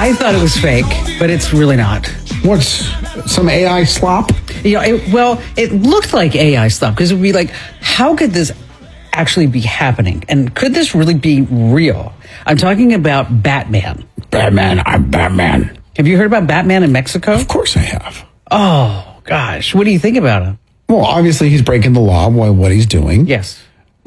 I thought it was fake, but it's really not. What's some AI slop? It looked like AI stuff because it would be like, how could this actually be happening? And could this really be real? I'm talking about Batman. Batman, I'm Batman. Have you heard about Batman in Mexico? Of course I have. Oh, gosh. What do you think about him? Well, obviously he's breaking the law by what he's doing. Yes.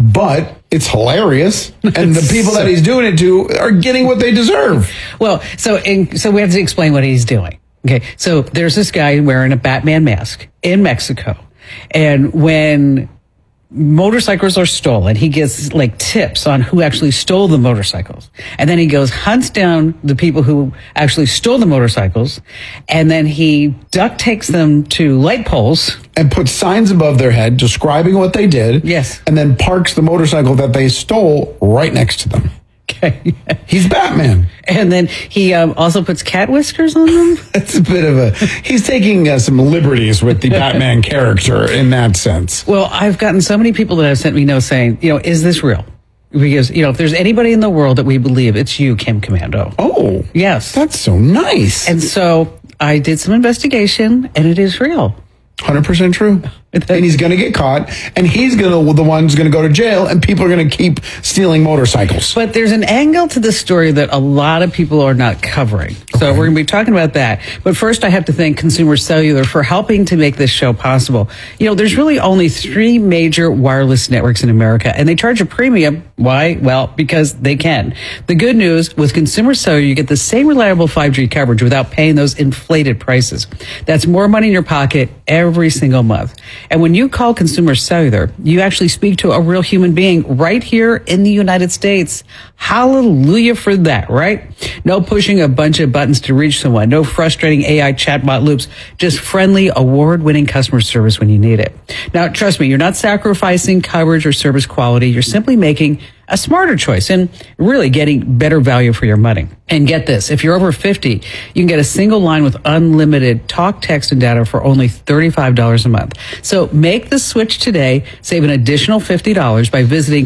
But it's hilarious, and the people that he's doing it to are getting what they deserve. Well, so we have to explain what he's doing. Okay, so there's this guy wearing a Batman mask in Mexico, and when motorcycles are stolen, he gets like tips on who actually stole the motorcycles, and then he hunts down the people who actually stole the motorcycles, and then he duct tapes them to light poles and puts signs above their head describing what they did. Yes. And then parks the motorcycle that they stole right next to them. Okay. He's Batman. And then he also puts cat whiskers on them. That's a bit of he's taking some liberties with the Batman character in that sense. Well, I've gotten so many people that have sent me notes saying, is this real? Because, if there's anybody in the world that we believe, it's you, Kim Komando. Oh. Yes. That's so nice. And so I did some investigation, and it is real. 100% true. And he's going to get caught, and he's the one who's going to go to jail, and people are going to keep stealing motorcycles. But there's an angle to the story that a lot of people are not covering. So we're going to be talking about that. But first, I have to thank Consumer Cellular for helping to make this show possible. There's really only 3 major wireless networks in America, and they charge a premium. Why? Well, because they can. The good news, with Consumer Cellular, you get the same reliable 5G coverage without paying those inflated prices. That's more money in your pocket every single month. And when you call Consumer Cellular, you actually speak to a real human being right here in the United States. Hallelujah for that, right? No pushing a bunch of buttons to reach someone. No frustrating AI chatbot loops. Just friendly, award-winning customer service when you need it. Now, trust me, you're not sacrificing coverage or service quality. You're simply making a smarter choice and really getting better value for your money. And get this, if you're over 50, you can get a single line with unlimited talk, text, and data for only $35 a month. So make the switch today. Save an additional $50 by visiting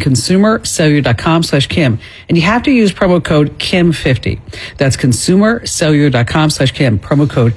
consumercellular.com/Kim. And you have to use promo code KIM50. That's consumercellular.com/Kim, promo code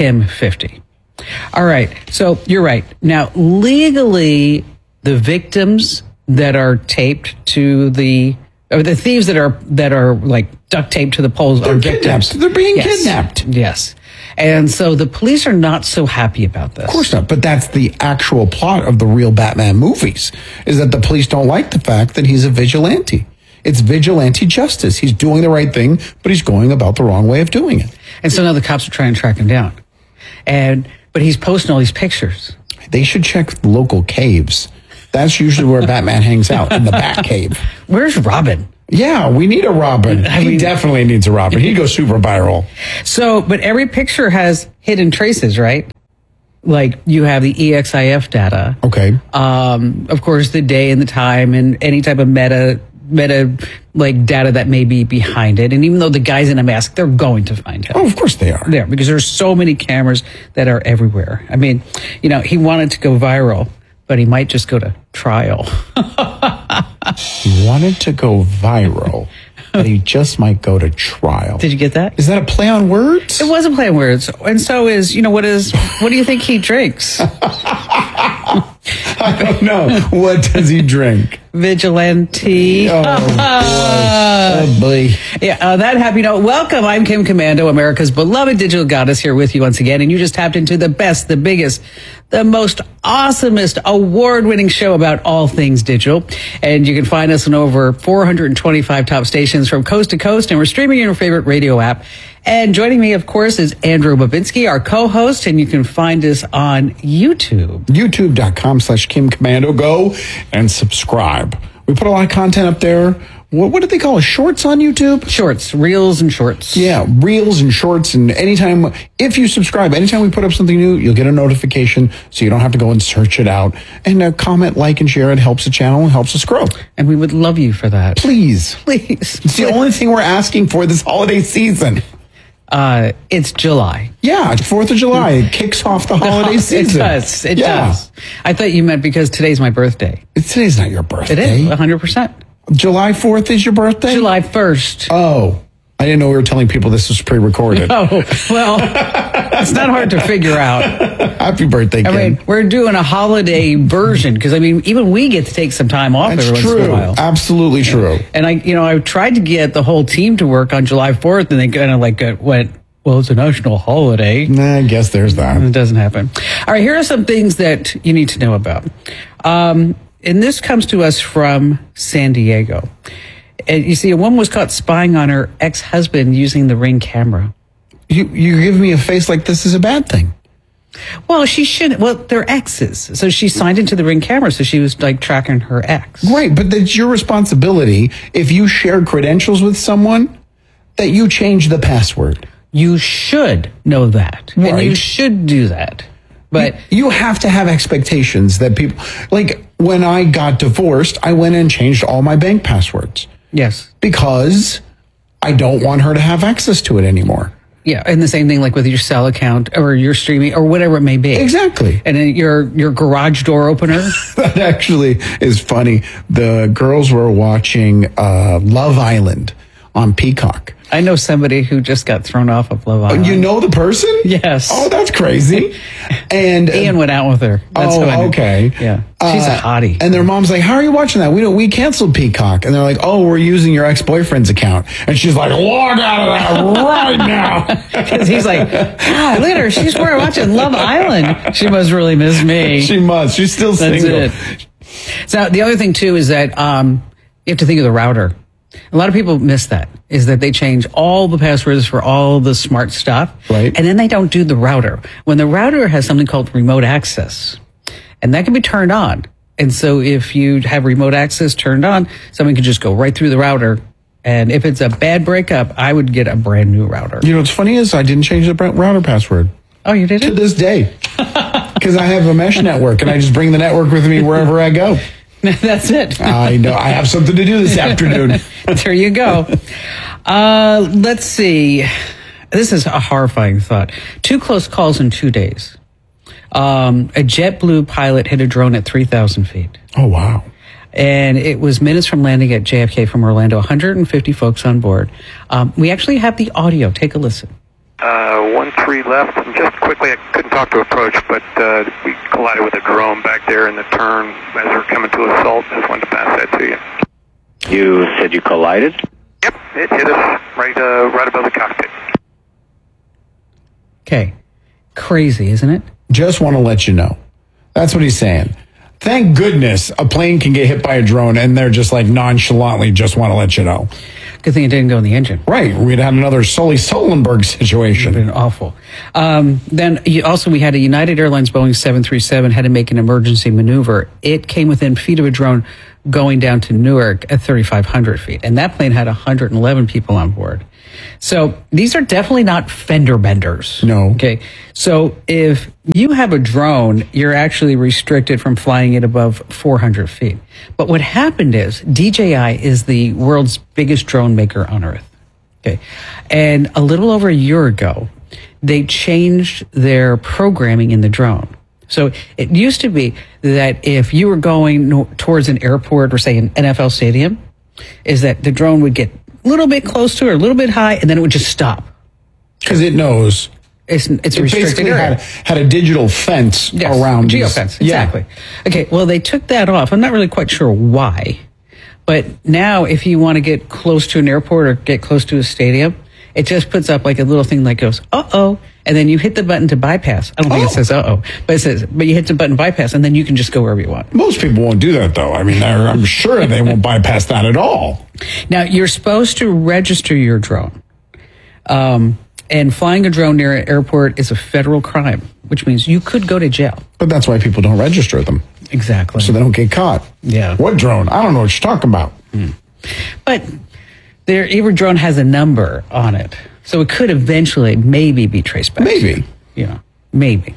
KIM50. All right. So you're right. Now, legally, the victims that are taped to the thieves that are like duct taped to the poles are victims. They're being kidnapped. Yes. And so the police are not so happy about this. Of course not. But that's the actual plot of the real Batman movies, is that the police don't like the fact that he's a vigilante. It's vigilante justice. He's doing the right thing, but he's going about the wrong way of doing it. And so now the cops are trying to track him down. But he's posting all these pictures. They should check local caves. That's usually where Batman hangs out, in the Batcave. Where's Robin? Yeah, we need a Robin. He definitely needs a Robin. He'd go super viral. So, but every picture has hidden traces, right? Like you have the EXIF data. Okay. Of course, the day and the time and any type of meta like data that may be behind it. And even though the guy's in a mask, they're going to find him. Oh, of course they are. There, because there's so many cameras that are everywhere. I mean, he wanted to go viral, but he might just go to trial. He wanted to go viral, but he just might go to trial. Did you get that? Is that a play on words? It was a play on words. And so is, what do you think he drinks? I don't know. What does he drink? Vigilante. Oh, boy. Yeah, that happy note. Welcome. I'm Kim Komando, America's beloved digital goddess, here with you once again. And you just tapped into the best, the biggest, the most awesomest, award-winning show about all things digital. And you can find us on over 425 top stations from coast to coast. And we're streaming in your favorite radio app. And joining me, of course, is Andrew Babinski, our co-host. And you can find us on YouTube. YouTube.com/Kim Komando. Go and subscribe. We put a lot of content up there. What did they call it? Shorts on YouTube? Shorts, reels and shorts. Yeah, reels and shorts. And anytime, if you subscribe, anytime we put up something new, you'll get a notification so you don't have to go and search it out. And comment, like, and share. It helps the channel and helps us grow. And we would love you for that. Please. Please. It's the only thing we're asking for this holiday season. It's July. Yeah, it's 4th of July. It kicks off the holiday season. It does. I thought you meant because today's my birthday. Today's not your birthday. It is, 100%. July 4th is your birthday? July 1st. Oh, I didn't know we were telling people this was pre-recorded. Oh, well, it's not hard to figure out. Happy birthday, Kim. I mean, we're doing a holiday version because, I mean, even we get to take some time off That's every true. once in a while. Absolutely true. And I tried to get the whole team to work on July 4th, and they kind of went, well, it's a national holiday. Nah, I guess there's that. It doesn't happen. All right, here are some things that you need to know about. And this comes to us from San Diego. And you see, a woman was caught spying on her ex-husband using the Ring camera. You give me a face like this is a bad thing. Well, she shouldn't. Well, they're exes. So she signed into the Ring camera, so she was tracking her ex. Right, but that's your responsibility if you share credentials with someone that you change the password. You should know that. And Right. you should do that. But you have to have expectations that people, like when I got divorced, I went and changed all my bank passwords yes. because I don't want her to have access to it anymore. Yeah, and the same thing like with your cell account or your streaming or whatever it may be. Exactly. And then your garage door opener. That actually is funny. The girls were watching Love Island on Peacock. I know somebody who just got thrown off of Love Island. You know the person? Yes. Oh, that's crazy. And Ian went out with her. That's oh, who I knew. okay. Yeah. She's a hottie. And their mom's like, how are you watching that? We canceled Peacock. And they're like, oh, we're using your ex-boyfriend's account. And she's like, log out of that right now. Because he's like, God, look at her. She's watching Love Island. She must really miss me. She must. She's still That's single. it. So the other thing, too, is that you have to think of the router. A lot of people miss that, is that they change all the passwords for all the smart stuff. Right. And then they don't do the router. When the router has something called remote access, and that can be turned on. And so if you have remote access turned on, someone can just go right through the router. And if it's a bad breakup, I would get a brand new router. You know what's funny is I didn't change the router password Oh, you to didn't? this day because I have a mesh network and I just bring the network with me wherever I go. That's it. I know I have something to do this afternoon. There you go. Let's see. This is a horrifying thought. 2 close calls in 2 days. A JetBlue pilot hit a drone at 3,000 feet. Oh, wow. And it was minutes from landing at JFK from Orlando, 150 folks on board. We actually have the audio. Take a listen. 1-3 left. And just quickly, I couldn't talk to approach, but we collided with a drone back there in the turn as we were coming to assault. Just wanted to pass that to you. You said you collided? Yep, it hit us right above the cockpit. Okay. Crazy, isn't it? Just want to let you know. That's what he's saying. Thank goodness a plane can get hit by a drone and they're just like nonchalantly just want to let you know. Good thing it didn't go in the engine. Right. We'd had another Sully Sullenberg situation. Been awful. We had a United Airlines Boeing 737 had to make an emergency maneuver. It came within feet of a drone going down to Newark at 3,500 feet. And that plane had 111 people on board. So these are definitely not fender benders. No. Okay. So if you have a drone, you're actually restricted from flying it above 400 feet. But what happened is DJI is the world's biggest drone maker on earth. Okay. And a little over a year ago, they changed their programming in the drone. So it used to be that if you were going towards an airport or say an NFL stadium, is that the drone would get a little bit close to it, or a little bit high, and then it would just stop. Because it knows. It's a It restricted basically area. had a digital fence around these- geofence, exactly. Okay, well, they took that off. I'm not really quite sure why. But now if you want to get close to an airport or get close to a stadium, it just puts up like a little thing that goes, uh-oh, and then you hit the button to bypass. I don't think it says uh-oh, but you hit the button bypass, and then you can just go wherever you want. Most people won't do that, though. I mean, I'm sure they won't bypass that at all. Now, you're supposed to register your drone. And flying a drone near an airport is a federal crime, which means you could go to jail. But that's why people don't register them, Exactly. so they don't get caught. Yeah. What drone? I don't know what you're talking about. But every drone has a number on it. So it could eventually maybe be traced back. Maybe. Yeah, maybe.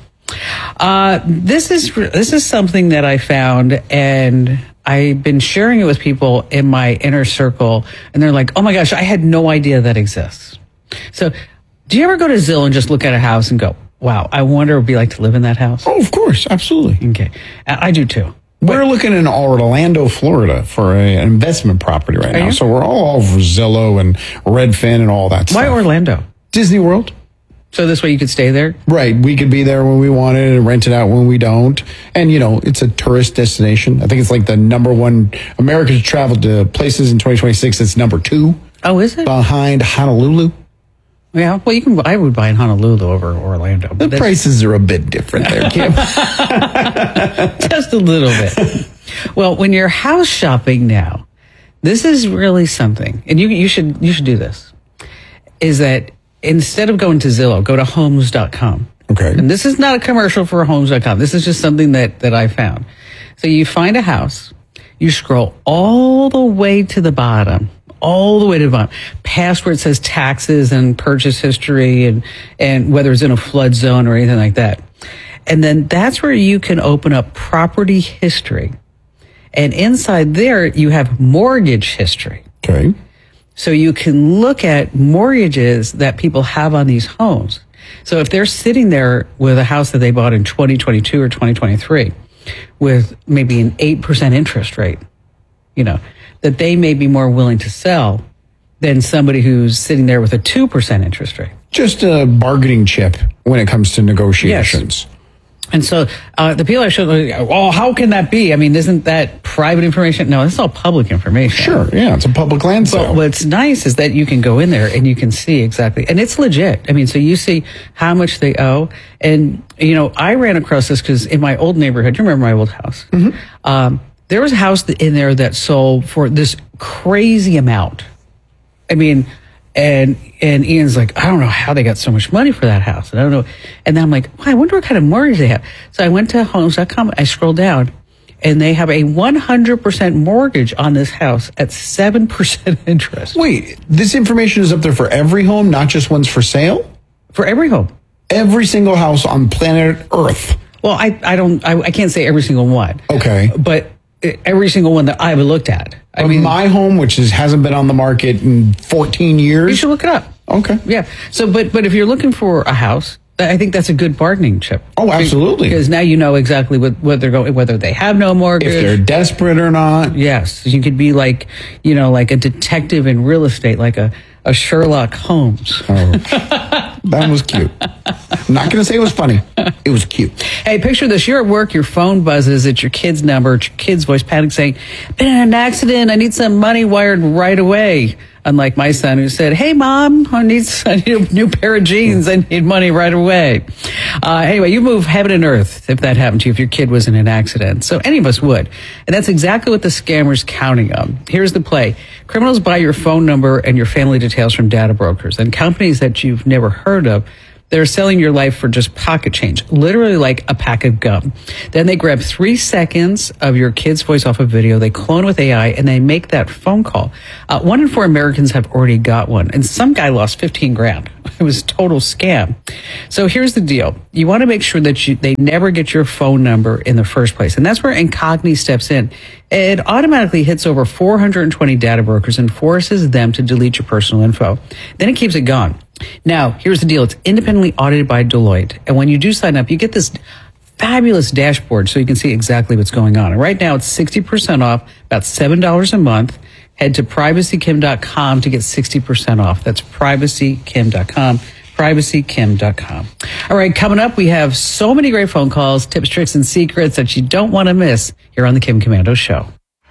This is something that I found, and I've been sharing it with people in my inner circle, and they're like, oh my gosh, I had no idea that exists. So do you ever go to Zillow and just look at a house and go, wow, I wonder what it would be like to live in that house? Oh, of course. Absolutely. Okay. I do too. We're looking in Orlando, Florida for an investment property right now. you? So we're all over Zillow and Redfin and all that stuff. Why Orlando? Disney World. So this way you could stay there? Right. We could be there when we wanted and rent it out when we don't. And, it's a tourist destination. I think it's like the number one. Americans traveled to places in 2026. It's number 2 Oh, is it? behind Honolulu. Yeah. Well, I would buy in Honolulu over Orlando. The prices are a bit different there, Kim. Just a little bit. Well, when you're house shopping now, this is really something, and you should do this, is that instead of going to Zillow, go to homes.com. Okay. And this is not a commercial for homes.com. This is just something that I found. So you find a house, you scroll all the way to the bottom, past where it says taxes and purchase history and whether it's in a flood zone or anything like that. And then that's where you can open up property history. And inside there, you have mortgage history. Okay. So you can look at mortgages that people have on these homes. So if they're sitting there with a house that they bought in 2022 or 2023 with maybe an 8% interest rate, that they may be more willing to sell than somebody who's sitting there with a 2% interest rate. Just a bargaining chip when it comes to negotiations. Yes. And so the people I showed, how can that be? I mean, isn't that private information? No, it's all public information. Sure, yeah, it's a public land sale. But what's nice is that you can go in there and you can see exactly, and it's legit. I mean, so you see how much they owe. And, I ran across this because in my old neighborhood, you remember my old house? Mm-hmm. There was a house in there that sold for this crazy amount. I mean, and Ian's like, I don't know how they got so much money for that house. And I don't know. And then I'm like, I wonder what kind of mortgage they have. So I went to homes.com. I scrolled down and they have a 100% mortgage on this house at 7% interest. Wait, this information is up there for every home, not just ones for sale? For every home. Every single house on planet Earth. Well, I can't say every single one. Okay. But every single one that I've looked at. I mean, my home, which hasn't been on the market in 14 years. You should look it up. Okay. Yeah. So, but if you're looking for a house, I think that's a good bargaining chip. Oh, absolutely. Because now you know exactly what they're going, whether they have no mortgage. If they're desperate or not. Yes. You could be like, like a detective in real estate, like a Sherlock Holmes. Oh, that was cute. I'm not going to say it was funny. It was cute. Hey, picture this. You're at work, your phone buzzes, it's your kid's number, it's your kid's voice panic saying, been in an accident, I need some money wired right away. Unlike my son who said, hey, Mom, I need a new pair of jeans. I need money right away. Anyway, you move heaven and earth if that happened to you, if your kid was in an accident. So any of us would. And that's exactly what the scammer's counting on. Here's the play. Criminals buy your phone number and your family details from data brokers and companies that you've never heard of. They're selling your life for just pocket change, literally like a pack of gum. Then they grab 3 seconds of your kid's voice off a video, they clone with AI, and they make that phone call. 1 in 4 Americans have already got one, and some guy lost $15,000. It was a total scam. So here's the deal. You want to make sure that they never get your phone number in the first place, and that's where Incogni steps in. It automatically hits over 420 data brokers and forces them to delete your personal info. Then it keeps it gone. Now, here's the deal. It's independently audited by Deloitte. And when you do sign up, you get this fabulous dashboard so you can see exactly what's going on. And right now, it's 60% off, about $7 a month. Head to privacykim.com to get 60% off. That's privacykim.com. privacykim.com. All right, coming up, we have so many great phone calls, tips, tricks, and secrets that you don't want to miss here on the Kim Komando Show.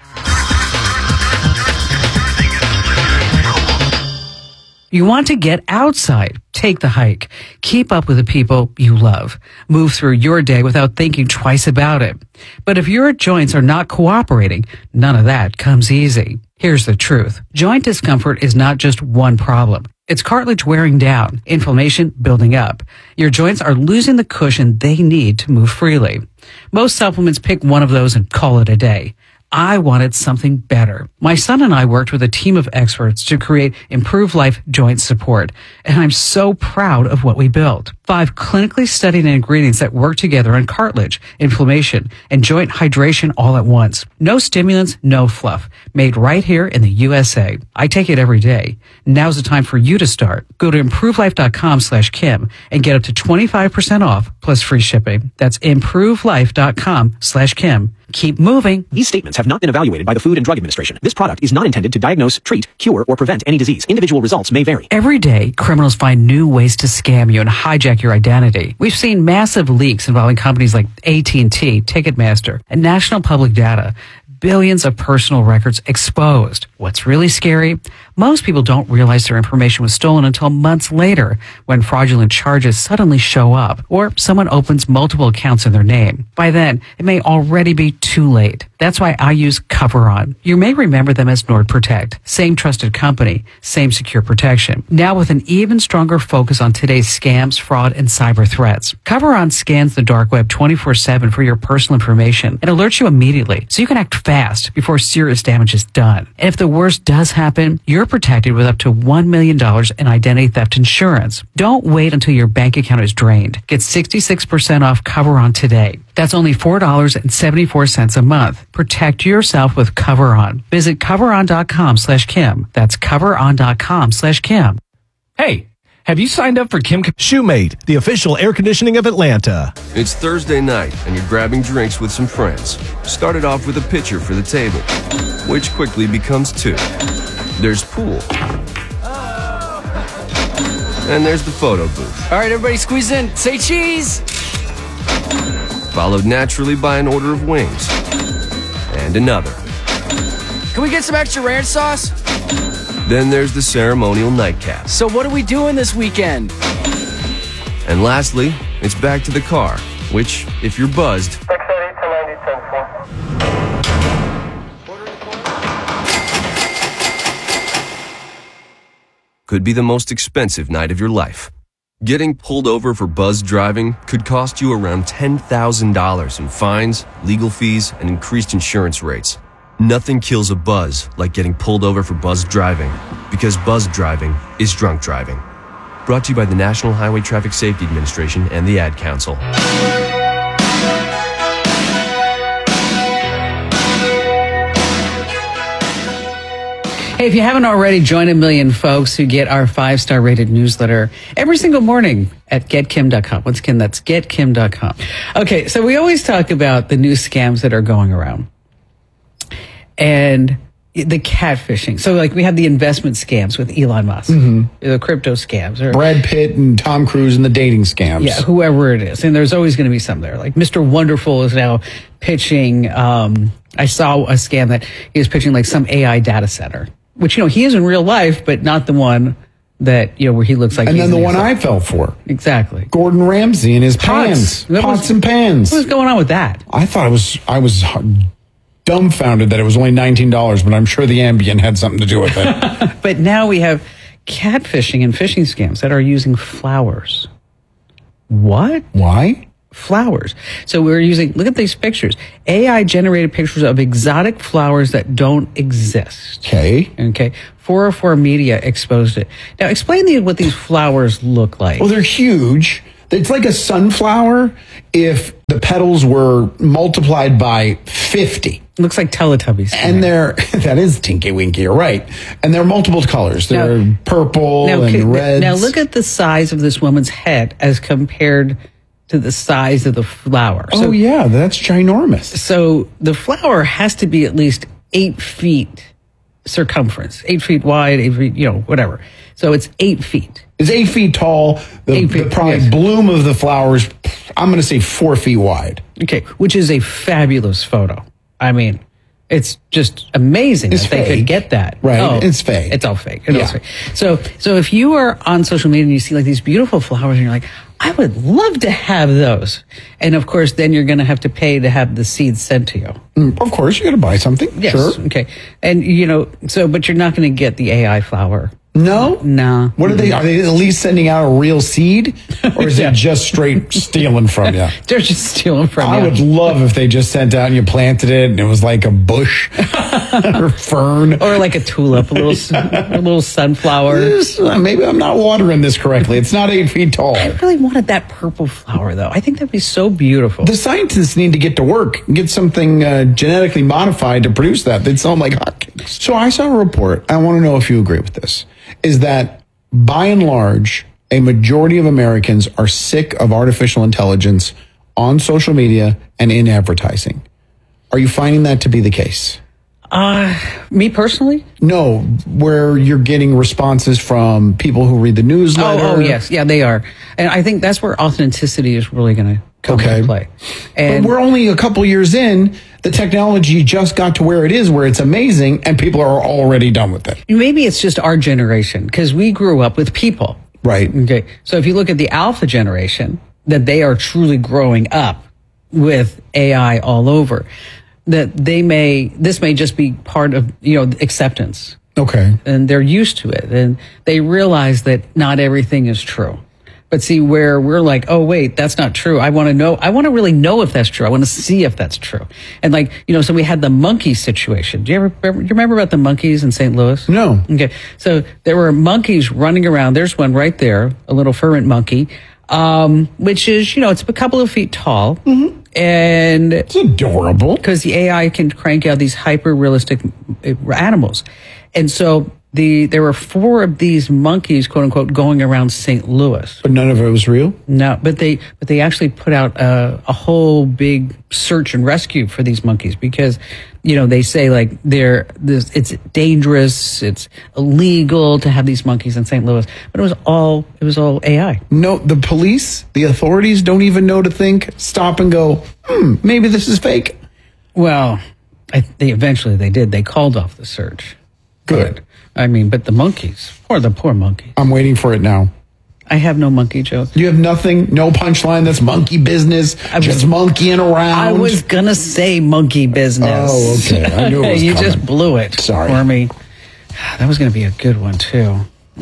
You want to get outside, take the hike, keep up with the people you love, move through your day without thinking twice about it. But if your joints are not cooperating, none of that comes easy. Here's the truth. Joint discomfort is not just one problem. It's cartilage wearing down, inflammation building up. Your joints are losing the cushion they need to move freely. Most supplements pick one of those and call it a day. I wanted something better. My son and I worked with a team of experts to create Improved Life Joint Support, and I'm so proud of what we built. 5 clinically studied ingredients that work together on cartilage, inflammation, and joint hydration all at once. No stimulants, no fluff. Made right here in the USA. I take it every day. Now's the time for you to start. Go to improvelife.com/Kim and get up to 25% off plus free shipping. That's improvelife.com/Kim. Keep moving. These statements have not been evaluated by the Food and Drug Administration. This product is not intended to diagnose, treat, cure, or prevent any disease. Individual results may vary. Every day, criminals find new ways to scam you and hijack your identity. We've seen massive leaks involving companies like AT&T, Ticketmaster, and National Public Data. Billions of personal records exposed. What's really scary? Most people don't realize their information was stolen until months later when fraudulent charges suddenly show up or someone opens multiple accounts in their name. By then, it may already be too late. That's why I use CoverOn. You may remember them as NordProtect. Same trusted company, same secure protection. Now with an even stronger focus on today's scams, fraud, and cyber threats. CoverOn scans the dark web 24/7 for your personal information and alerts you immediately so you can act fast before serious damage is done. And if the worst does happen, you're protected with up to $1 million in identity theft insurance. Don't wait until your bank account is drained. Get 66% off CoverOn today. That's only $4.74 a month. Protect yourself with CoverOn. Visit coveron.com/Kim. That's coveron.com/Kim. Hey, have you signed up for Shoemate, the official air conditioning of Atlanta? It's Thursday night, and you're grabbing drinks with some friends. Started off with a pitcher for the table, which quickly becomes 2. There's pool. And there's the photo booth. All right, everybody squeeze in. Say cheese. Followed naturally by an order of wings. And another. Can we get some extra ranch sauce? Then there's the ceremonial nightcap. So what are we doing this weekend? And lastly, it's back to the car, which, if you're buzzed, could be the most expensive night of your life. Getting pulled over for buzzed driving could cost you around $10,000 in fines, legal fees, and increased insurance rates. Nothing kills a buzz like getting pulled over for buzzed driving, because buzzed driving is drunk driving. Brought to you by the National Highway Traffic Safety Administration and the Ad Council. Hey, if you haven't already, join a million folks who get our 5-star rated newsletter every single morning at getkim.com. Once again, that's getkim.com. Okay, so we always talk about the new scams that are going around and the catfishing. So like we have the investment scams with Elon Musk, the crypto scams. Or Brad Pitt and Tom Cruise and the dating scams. Yeah, whoever it is. And there's always going to be some there. Like Mr. Wonderful is now pitching, I saw a scam that he was pitching like some AI data center, which, he is in real life, but not the one that, where he looks like And he's then the an one exec- I fell for. Exactly. Gordon Ramsay and his pans. Pots and pans. What was going on with that? I thought I was dumbfounded that it was only $19, but I'm sure the Ambien had something to do with it. But now we have catfishing and phishing scams that are using flowers. What? Why? Flowers. So we're using, look at these pictures. AI generated pictures of exotic flowers that don't exist. Okay. 404 Media exposed it. Now explain what these flowers look like. Well, they're huge. It's like a sunflower if the petals were multiplied by 50. It looks like Teletubbies. And that is Tinky Winky, you're right. And they're multiple colors. They're purple and reds. Now look at the size of this woman's head as compared to the size of the flower. Oh, yeah, that's ginormous. So the flower has to be at least 8 feet circumference, 8 feet wide, 8 feet, whatever. So it's 8 feet. It's 8 feet tall. The bloom of the flowers, I'm going to say 4 feet wide. Okay, which is a fabulous photo. I mean, it's just amazing that they could get that. Right, it's fake. It's all fake. It's all fake. So if you are on social media and you see like these beautiful flowers and you're like, I would love to have those. And of course, then you're going to have to pay to have the seeds sent to you. Of course, you're going to buy something. Yes. Sure. Okay. And, but you're not going to get the AI flower. No? No. What are they at least sending out a real seed? Or is it just straight stealing from you? They're just stealing from you. I would love if they just sent out and you planted it and it was like a bush. or fern. Or like a tulip, a little sunflower. Maybe I'm not watering this correctly. It's not 8 feet tall. I really wanted that purple flower, though. I think that'd be so beautiful. The scientists need to get to work and get something genetically modified to produce that. They'd sell them like hotcakes. So I saw a report. I want to know if you agree with this. Is that by and large, a majority of Americans are sick of artificial intelligence on social media and in advertising. Are you finding that to be the case? Me personally? No, where you're getting responses from people who read the newsletter. Oh, yes. Yeah, they are. And I think that's where authenticity is really going to come into play. And but we're only a couple years in. The technology just got to where it is, where it's amazing, and people are already done with it. maybe it's just our generation, because we grew up with people. Right. Okay. So if you look at the alpha generation, that they are truly growing up with AI all over, that this may just be part of, acceptance. Okay. And they're used to it, and they realize that not everything is true. But see, where we're like, oh, wait, that's not true. I want to really know if that's true. I want to see if that's true. And so we had the monkey situation. Do you remember about the monkeys in St. Louis? No. Okay. So there were monkeys running around. There's one right there, a little furry monkey, which is, it's a couple of feet tall. Mm-hmm. And it's adorable because the AI can crank out these hyper realistic animals. And so there were 4 of these monkeys, quote unquote, going around St. Louis. But none of it was real? No, but they actually put out a whole big search and rescue for these monkeys because, they say it's dangerous, it's illegal to have these monkeys in St. Louis, but it was all AI. No, the police, the authorities don't even know to stop and go, maybe this is fake. Well, they eventually did. They called off the search. Good. But the monkeys, the poor monkeys. I'm waiting for it now. I have no monkey joke. You have nothing? No punchline that's monkey business? Just monkeying around? I was going to say monkey business. Oh, okay. I knew it was You coming. just blew it for me. That was going to be a good one, too.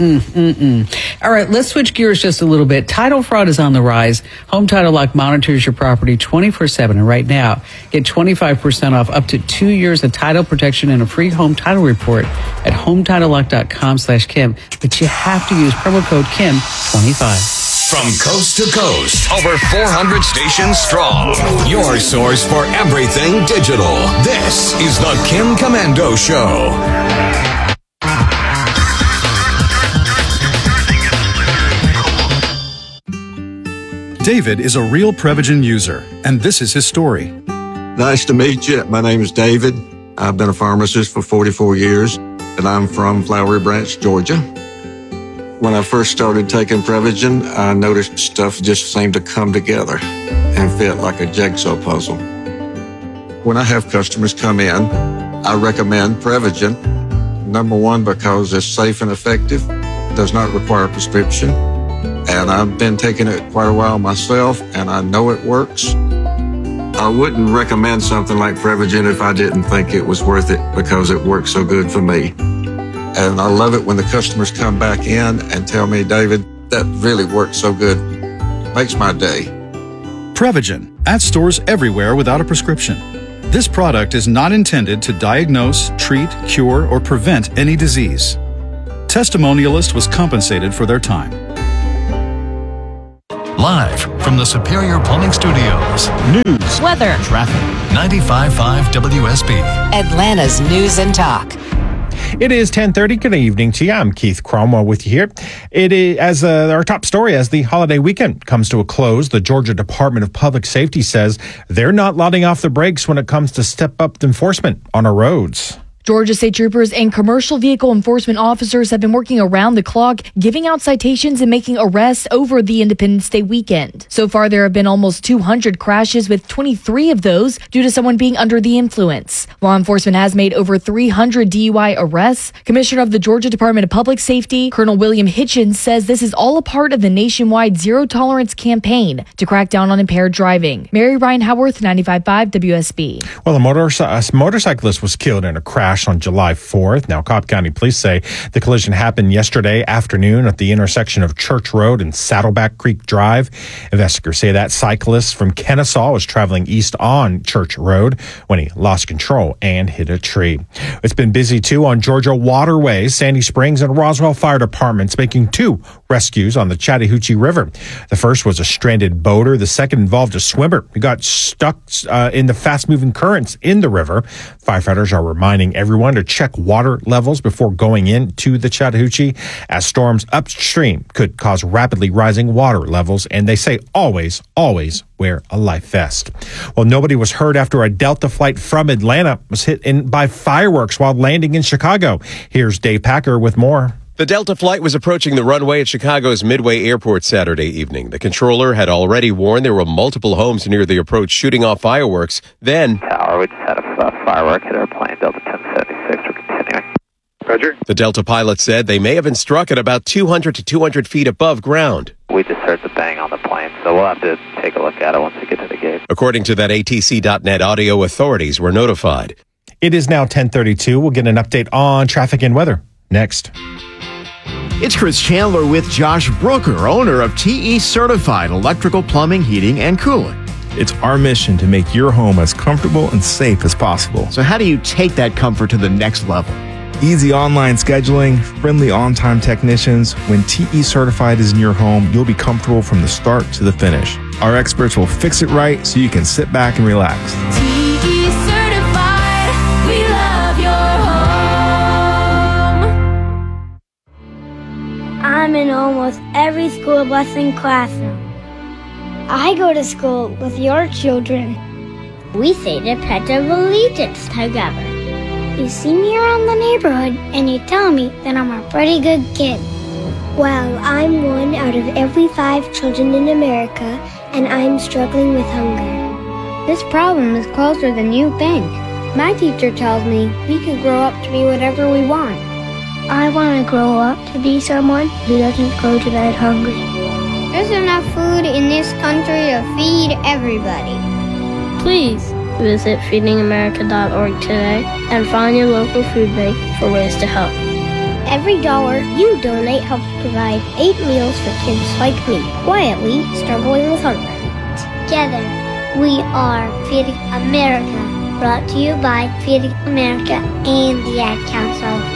All right, let's switch gears just a little bit. Title fraud is on the rise. Home Title Lock monitors your property 24/7. And right now, get 25% off up to 2 years of title protection and a free home title report at HometitleLock.com/Kim. But you have to use promo code KIM25. From coast to coast, over 400 stations strong. Your source for everything digital. This is the Kim Komando Show. David is a real Prevagen user, and this is his story. Nice to meet you. My name is David. I've been a pharmacist for 44 years, and I'm from Flowery Branch, Georgia. When I first started taking Prevagen, I noticed stuff just seemed to come together and fit like a jigsaw puzzle. When I have customers come in, I recommend Prevagen. Number one, because it's safe and effective, does not require a prescription. And I've been taking it quite a while myself, and I know it works. I wouldn't recommend something like Prevagen if I didn't think it was worth it because it works so good for me. And I love it when the customers come back in and tell me, David, that really works so good. Makes my day. Prevagen, at stores everywhere without a prescription. This product is not intended to diagnose, treat, cure, or prevent any disease. Testimonialist was compensated for their time. Live from the Superior Plumbing Studios. News, weather, traffic. 95.5 WSB. Atlanta's News and Talk. It is 10:30. Good evening to you. I'm Keith Cromwell with you here. It is as our top story as the holiday weekend comes to a close. The Georgia Department of Public Safety says they're not letting off the brakes when it comes to step-up enforcement on our roads. Georgia State Troopers and commercial vehicle enforcement officers have been working around the clock, giving out citations and making arrests over the Independence Day weekend. So far, there have been almost 200 crashes, with 23 of those due to someone being under the influence. Law enforcement has made over 300 DUI arrests. Commissioner of the Georgia Department of Public Safety, Colonel William Hitchens, says this is all a part of the nationwide zero tolerance campaign to crack down on impaired driving. Mary Ryan Howarth, 95.5 WSB. Well, a motorcyclist was killed in a crash crash on July 4th. Now, Cobb County Police say the collision happened yesterday afternoon at the intersection of Church Road and Saddleback Creek Drive. Investigators say that cyclist from Kennesaw was traveling east on Church Road when he lost control and hit a tree. It's been busy, too, on Georgia waterways. Sandy Springs and Roswell Fire Departments making 2 rescues on the Chattahoochee River. The first was a stranded boater. The second involved a swimmer who got stuck in the fast-moving currents in the river. Firefighters are reminding everyone to check water levels before going into the Chattahoochee, as storms upstream could cause rapidly rising water levels, and they say always wear a life vest. Well, nobody was hurt after a Delta flight from Atlanta was hit by fireworks while landing in Chicago. Here's Dave Packer with more. The Delta flight was approaching the runway at Chicago's Midway Airport Saturday evening. The controller had already warned there were multiple homes near the approach shooting off fireworks. Then, Tower, we just had a firework hit our plane, Delta 1076. We're continuing. Roger. The Delta pilot said they may have been struck at about 200 to 200 feet above ground. We just heard the bang on the plane, so we'll have to take a look at it once we get to the gate. According to that ATC.net audio, authorities were notified. It is now 10:32. We'll get an update on traffic and weather next. It's Chris Chandler with Josh Brooker, owner of TE Certified Electrical Plumbing, Heating, and Cooling. It's our mission to make your home as comfortable and safe as possible. So how do you take that comfort to the next level? Easy online scheduling, friendly on-time technicians. When TE Certified is in your home, you'll be comfortable from the start to the finish. Our experts will fix it right so you can sit back and relax. TE Certified, we love your home. I'm in almost every school bus and classroom. I go to school with your children. We say the Pledge of Allegiance together. You see me around the neighborhood and you tell me that I'm a pretty good kid. Well, I'm 1 out of every 5 children in America, and I'm struggling with hunger. This problem is closer than you think. My teacher tells me we can grow up to be whatever we want. I want to grow up to be someone who doesn't go to bed hungry. There's enough food in this country to feed everybody. Please visit feedingamerica.org today and find your local food bank for ways to help. Every dollar you donate helps provide 8 meals for kids like me, quietly struggling with hunger. Together, we are Feeding America, brought to you by Feeding America and the Ad Council.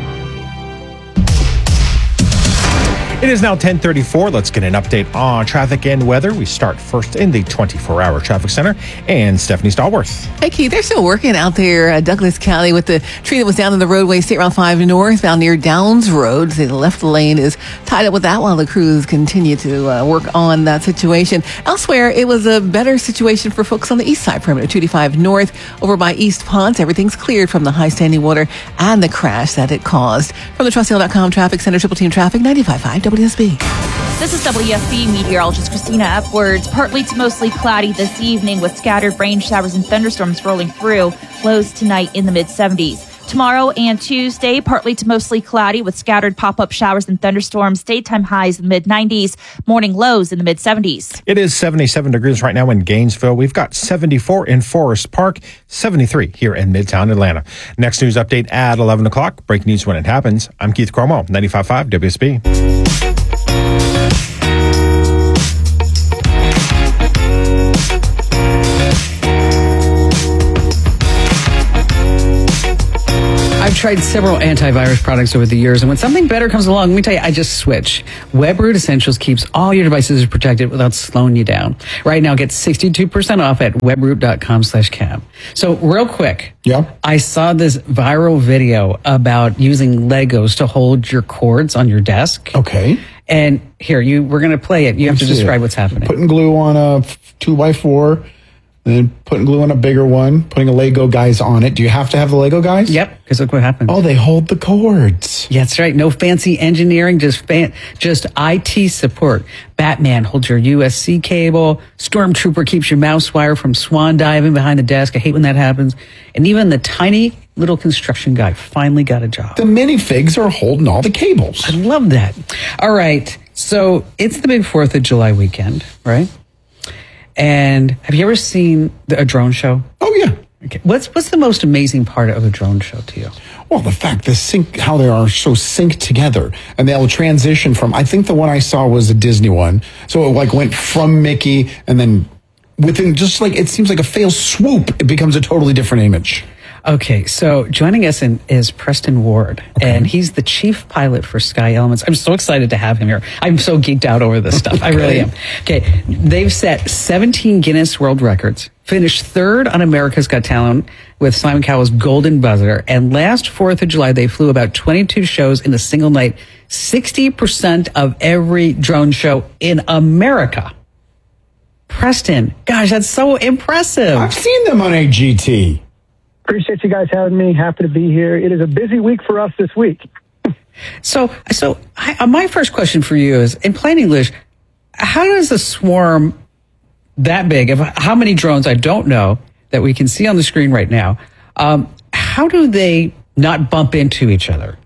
It is now 10:34. Let's get an update on traffic and weather. We start first in the 24-hour traffic center, and Stephanie Stallworth. Hey, Keith, they're still working out there at Douglas County with the tree that was down in the roadway, State Route 5 northbound near Downs Road. The left lane is tied up with that while the crews continue to work on that situation. Elsewhere, it was a better situation for folks on the east side perimeter, 285 north over by East Ponce. Everything's cleared from the high standing water and the crash that it caused. From the TrustHill.com Traffic Center, Triple Team Traffic, 95.5 WSB. This is WSB meteorologist Christina Upwards. Partly to mostly cloudy this evening with scattered rain showers and thunderstorms rolling through. Lows tonight in the mid-70s. Tomorrow and Tuesday, partly to mostly cloudy with scattered pop-up showers and thunderstorms. Daytime highs in the mid-90s. Morning lows in the mid-70s. It is 77 degrees right now in Gainesville. We've got 74 in Forest Park, 73 here in Midtown Atlanta. Next news update at 11 o'clock. Breaking news when it happens. I'm Keith Cuomo, 95.5 WSB. I've tried several antivirus products over the years, and when something better comes along, let me tell you, I just switch. WebRoot Essentials keeps all your devices protected without slowing you down. Right now, get 62% off at webroot.com/cam. So real quick. Yeah. I saw this viral video about using Legos to hold your cords on your desk. Okay. And here, we're going to play it. You have to describe what's happening. Putting glue on a 2x4. And then putting glue on a bigger one, putting a Lego guys on it. Do you have to have the Lego guys? Yep, because look what happens. Oh, they hold the cords. Yeah, that's right. No fancy engineering, just IT support. Batman holds your USB cable. Stormtrooper keeps your mouse wire from swan diving behind the desk. I hate when that happens. And even the tiny little construction guy finally got a job. The minifigs are holding all the cables. I love that. All right, so it's the big 4th of July weekend, right? And have you ever seen a drone show? Oh, yeah. Okay. What's the most amazing part of a drone show to you? Well, the fact how they are so synced together, and they'll transition from. I think the one I saw was a Disney one, so it like went from Mickey, and then within just like it seems like a fail swoop, it becomes a totally different image. Okay, so joining us is Preston Ward, and he's the chief pilot for Sky Elements. I'm so excited to have him here. I'm so geeked out over this stuff. I really am. Okay, they've set 17 Guinness World Records, finished third on America's Got Talent with Simon Cowell's Golden Buzzer, and last 4th of July, they flew about 22 shows in a single night, 60% of every drone show in America. Preston, gosh, that's so impressive. I've seen them on AGT. Appreciate you guys having me. Happy to be here. It is a busy week for us this week. So my first question for you is, in plain English, how does a swarm that big, of how many drones I don't know that we can see on the screen right now, how do they not bump into each other?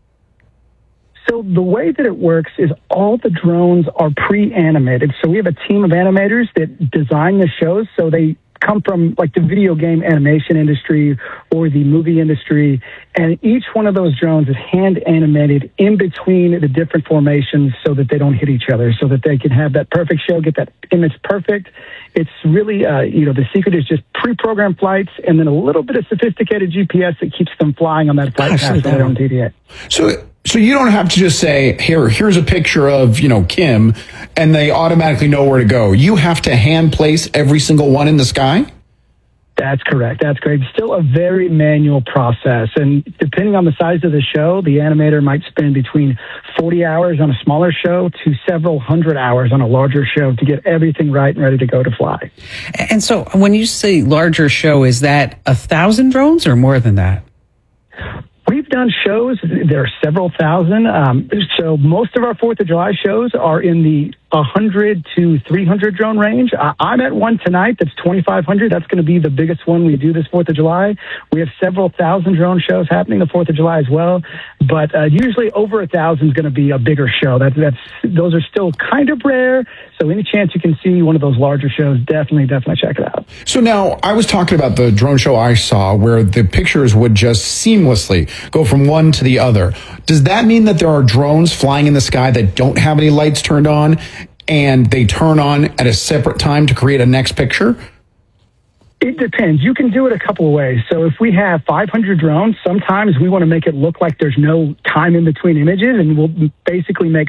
So the way that it works is all the drones are pre-animated. So we have a team of animators that design the shows, so they come from like the video game animation industry or the movie industry, and each one of those drones is hand animated in between the different formations so that they don't hit each other, so that they can have that perfect show, get that image perfect. It's really, the secret is just pre-programmed flights and then a little bit of sophisticated GPS that keeps them flying on that flight path so they don't deviate. So you don't have to just say, here's a picture of, Kim, and they automatically know where to go. You have to hand place every single one in the sky? That's correct. That's correct. It's still a very manual process. And depending on the size of the show, the animator might spend between 40 hours on a smaller show to several hundred hours on a larger show to get everything right and ready to go to fly. And so when you say larger show, is that 1,000 drones or more than that? We've done shows, there are several thousand. So most of our 4th of July shows are in the 100 to 300 drone range. I'm at one tonight that's 2,500. That's going to be the biggest one we do this 4th of July. We have several thousand drone shows happening the 4th of July as well. But usually over 1,000 is going to be a bigger show. Those are still kind of rare. So any chance you can see one of those larger shows, definitely check it out. So now I was talking about the drone show I saw where the pictures would just seamlessly go from one to the other. Does that mean that there are drones flying in the sky that don't have any lights turned on and they turn on at a separate time to create a next picture? It depends. You can do it a couple of ways. So if we have 500 drones, sometimes we want to make it look like there's no time in between images, and we'll basically make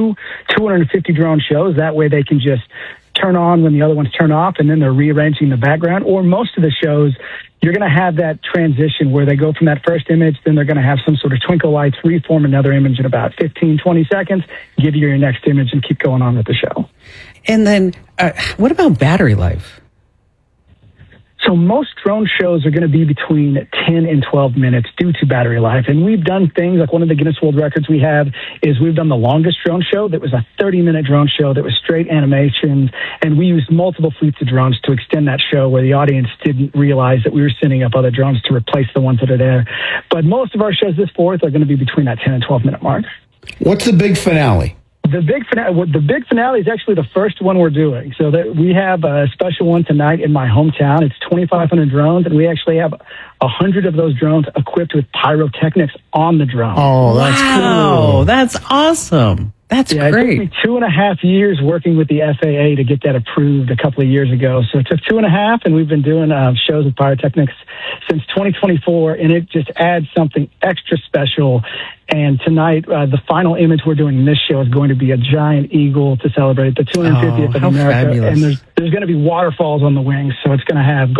250 drone shows. That way they can just turn on when the other ones turn off, and then they're rearranging the background. Or most of the shows, you're going to have that transition where they go from that first image, then they're going to have some sort of twinkle lights, reform another image in about 15, 20 seconds, give you your next image, and keep going on with the show. And then what about battery life? So most drone shows are going to be between 10 and 12 minutes due to battery life. And we've done things like one of the Guinness World Records we have is we've done the longest drone show that was a 30-minute drone show that was straight animations. And we used multiple fleets of drones to extend that show where the audience didn't realize that we were sending up other drones to replace the ones that are there. But most of our shows this 4th are going to be between that 10 and 12-minute mark. What's the big finale? The big finale is actually the first one we're doing. So that we have a special one tonight in my hometown. It's 2,500 drones, and we actually have 100 of those drones equipped with pyrotechnics on the drone. Oh, that's cool. That's awesome. That's great. It took me 2.5 years working with the FAA to get that approved a couple of years ago. So it took 2.5, and we've been doing shows with pyrotechnics since 2024, and it just adds something extra special. And tonight, the final image we're doing in this show is going to be a giant eagle to celebrate the 250th of America. Fabulous. And there's going to be waterfalls on the wings, so it's going to have